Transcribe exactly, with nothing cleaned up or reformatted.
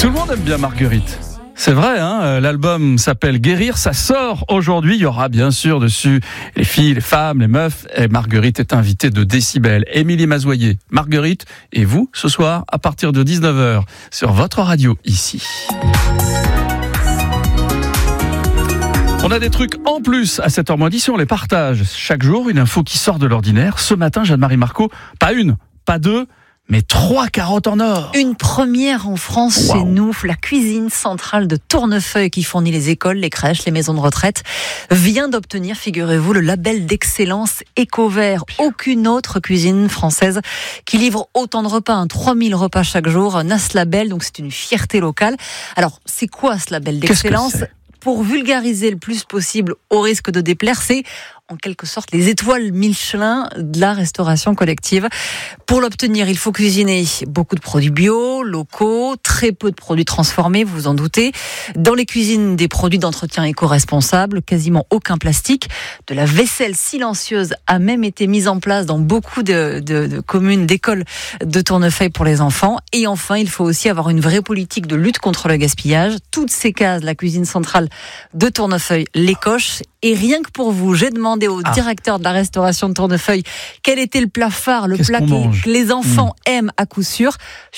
Tout le monde aime bien Marguerite. C'est vrai, hein, l'album s'appelle Guérir, ça sort aujourd'hui. Il y aura bien sûr dessus les filles, les femmes, les meufs. Et Marguerite est invitée de Décibel. Émilie Mazoyer, Marguerite et vous, ce soir, à partir de dix-neuf heures, sur votre radio, ici. On a des trucs en plus à sept heures moins dix, on les partage. Chaque jour, une info qui sort de l'ordinaire. Ce matin, Jeanne-Marie Marco, pas une, pas deux, mais trois carottes en or. Une première en France Wow. chez nous. La cuisine centrale de Tournefeuille, qui fournit les écoles, les crèches, les maisons de retraite, vient d'obtenir, figurez-vous, le label d'excellence Éco-Vert. Aucune autre cuisine française qui livre autant de repas, hein, trois mille repas chaque jour, n'a ce label, donc c'est une fierté locale. Alors, c'est quoi ce label d'excellence ? Qu'est-ce que c'est ? Pour vulgariser le plus possible, au risque de déplaire, c'est en quelque sorte les étoiles Michelin de la restauration collective. Pour l'obtenir, il faut cuisiner beaucoup de produits bio, locaux, très peu de produits transformés, vous vous en doutez. Dans les cuisines, des produits d'entretien éco-responsables, quasiment aucun plastique. De la vaisselle silencieuse a même été mise en place dans beaucoup de, de, de communes, d'écoles de Tournefeuille pour les enfants. Et enfin, il faut aussi avoir une vraie politique de lutte contre le gaspillage. Toutes ces cases, la cuisine centrale de Tournefeuille les coche. Et rien que pour vous, j'ai demandé au Ah. directeur de la restauration de Tournefeuille quel était le plat phare, le Qu'est-ce plat qu'on mange que les enfants mmh. aiment à coup sûr.